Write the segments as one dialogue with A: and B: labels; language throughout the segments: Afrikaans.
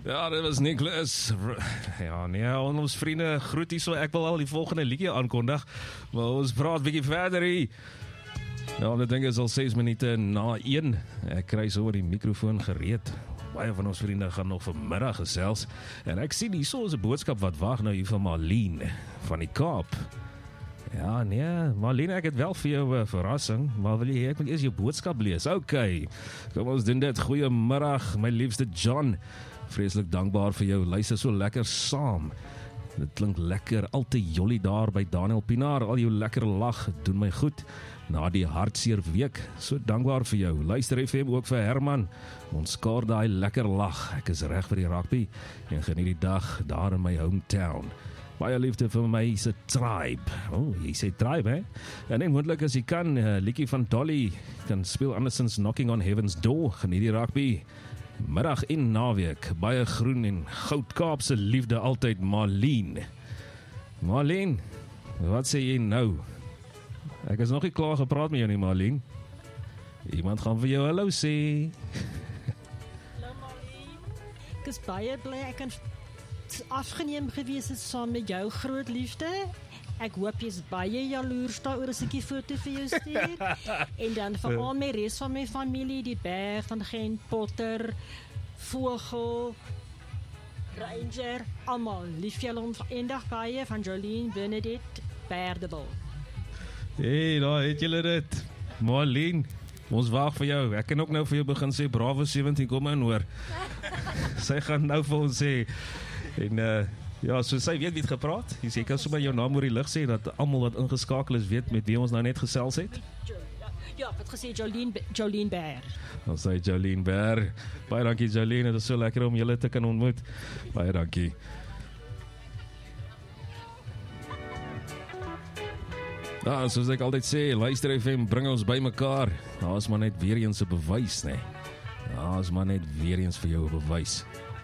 A: Ja, dit was Nicholas. Ja, nee, ons vriende groet hier so. Ek wil al die volgende liedjie aankondig, maar ons praat bietjie verder hier. Ja, dit ding is al 6 minute na 1. Ek kry so die mikrofoon gereed. Baie van ons vriende gaan nog vanmiddag gesels. En ek sien hier so 'n boodskap wat wag nou hier van Marlene van die Kaap. Ja, nee, Marlene, ek het wel vir jou 'n verrassing, maar wil jy ek moet eers jou boodskap lees? Okay, kom ons doen dit. Goeiemiddag, my liefste John. Vreeslik dankbaar vir jou, luister so lekker saam. Dit klink lekker, altyd jolly daar by Daniel Pinaar, al jou lekker lag, doen my goed. Na die hartseer week, so dankbaar vir jou. Luister FM ook vir Herman, ons skaar daai lekker lag. Ek is reg vir die rugby en geniet die dag daar in my hometown. Baie liefde vir my se tribe. Oh, jy sê tribe, hè? En nee, moontlik as jy kan, liedjie van Dolly, kan speel andersins Knocking on Heaven's Door, geniet die rugby. Middag en naweek, baie groen en goud Kaapse liefde altyd, Marlene. Marlene, wat sê jy nou? Ek is nog nie klaar gepraat met jou nie, Marlene. Iemand gaan vir jou hallo sê.
B: Hallo Marlene. Ek is baie bly ek kan afgeneem gewees het saam met jou groot liefde. Ek hoop jy's baie jaloers daaroor as ek die foto vir jou stuur. En dan vir al my res van my familie, die Berg van Gent, Potter, Vogel, Ranger, almal lief julle ons eendag baie van Jolien, Benedict, Berdebel.
A: Hey, daar het julle dit. Marlene, ons wag vir jou. Ek kan ook nou vir jou begin sê Bravo 17 kom in hoor. Sy gaan nou vir ons sê. En ja, so sy weet wie het gepraat. Jy kan sommer jou naam oor die lig sê dat almal wat ingeskakel is weet met wie ons nou net gesels het.
B: Ja, ek het gesê Jolien Bear.
A: Ons sê Jolien Bear. Baie dankie Jolien, dit is so lekker om julle te kan ontmoet. Baie dankie. Ja, soos ek altyd sê, Luister FM bring ons by mekaar. Daar is maar net weer eens 'n bewys, né? Daar is maar net weer eens vir jou 'n bewys.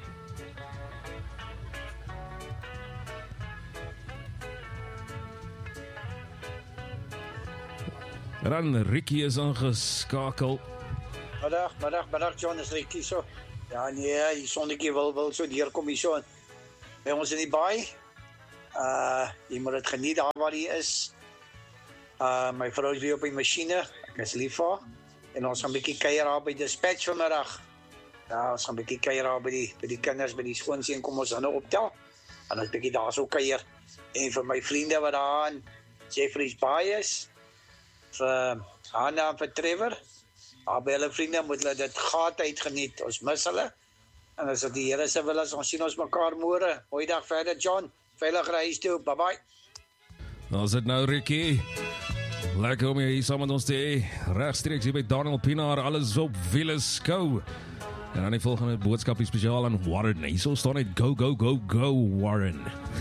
A: Dan Ricky is ingeskakel.
C: Middag John, is Ricky so. Ja nee, die sonnetjie wil so deurkom hier so. By ons in die baai. Jy moet dit geniet daar waar jy is. My vrou is weer op die masjiene. Ek is lief vir haar. En ons gaan 'n bietjie kuier daar by Dispatch vanmiddag. Ja, ons gaan 'n bietjie kuier daar by die kinders, by die skoonseun kom ons dan nou optel. En ons bietjie daar so kuier. En vir my vriende wat daar aan Jeffrey's Baai is. Vir Hanna en vir Trevor. By hulle vriende moet hulle dit gat uit geniet. Ons mis hulle. En as dit die Here se wil is, ons sien ons mekaar môre. Mooi dag verder John. Veilig ry huis toe. Bye bye.
A: Nou is dit nou Ricky. Lekker om hier saam met ons te hê. Regstreeks hier by Daniel Pinaar, alles op wiele skou. En dan die volgende boodskapie spesiaal aan Warren. Hierso staan net go, go, go, go Warren.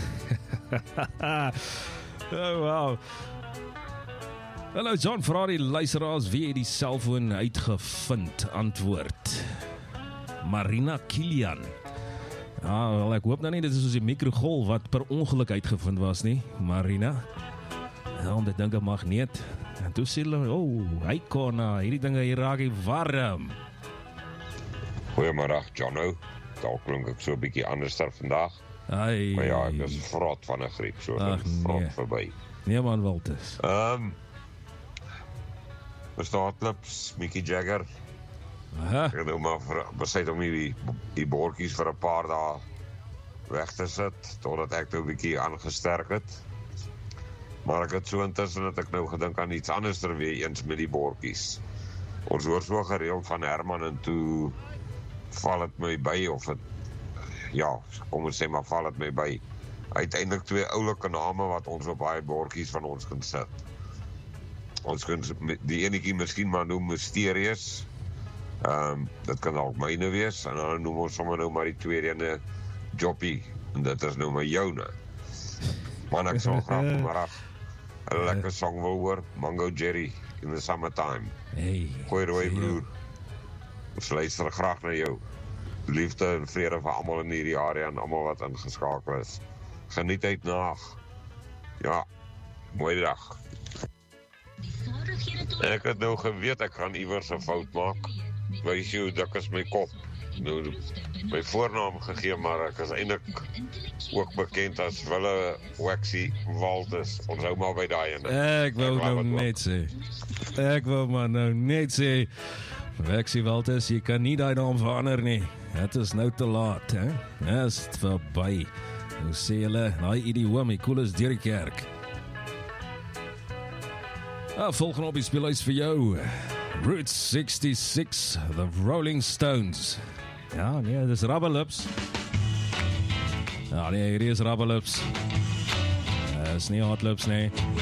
A: Oh wow. Hallo John, vra die luisteraars wie het die selfoon uitgevind? Antwoord. Marina Kilian. Ja, wel ek hoop nou nie dit is soos die mikrogolf wat per ongeluk uitgevind was nie, Marina. Ja, dit dink 'n magneet. En toe sê hulle, hy kon hierdie dinge hier raak warm.
D: Goeiemiddag, Jono. Dalk klink ek so 'n bietjie anders vandag.
A: Ai.
D: Maar ja, ek is vrot van 'n griep, so dit is vrot verby.
A: Nee man, Walters.
D: Bestaan klips, Mickey Jagger. Ek het nou maar besluit om die bordjies vir 'n paar dae weg te sit, totdat ek nou 'n bietjie aangesterk het. Maar ek het so intussen dat ek nou gedink aan iets anders weer eens met die bordjies. Ons hoor so gereeld van Herman en toe val het my by, of het, ja, kom ons sê maar val het my by. Uiteindelik 2 oulike name wat ons op baie bordjies van ons kan sit. Ons kan die enetjie miskien maar noem Mysterious. Dit kan ook myne wees, en dan noem ons sommer nou maar die tweede ene Joppie, en dit is nou my joune. Man, ek sal graag vanmiddag 'n lekker song wil hoor, Mango Jerry, in the summertime.
A: Hey,
D: goeie rooi broer. Ons luister graag na jou. Liefde en vrede vir almal in hierdie area en almal wat ingeskakel is. Geniet uit nag. Ja, mooi dag. Ek het nou geweet ek gaan iewers 'n fout maak. Wys jy hoe dik is my kop. nou my voornaam gegee, maar ek is eintlik ook bekend as Wille Waxy Walters. Ons hou maar by daai ene.
A: Ek wou nou net sê, Waxy Walters, jy kan nie daai naam verander nie. Het is nou te laat, hè? Dit is verby. Nou sê julle, daai idioom, die cool is deur die kerk. Volgende op die speelhuis vir jou, Route 66, The Rolling Stones. Ja, nee, dit is Rubber Lips. Ja, nee, hier is Rubber Lips. Dit is nie Hot Lips, nee.